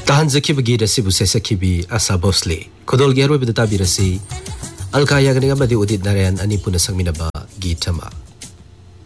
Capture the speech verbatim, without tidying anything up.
Tahan zaki bagi rasi bu sesa kibi asa bosle. Kodol gero bida tabi rasi. Alkaya ganinga badi udit narayan ani puna sang minaba gitama.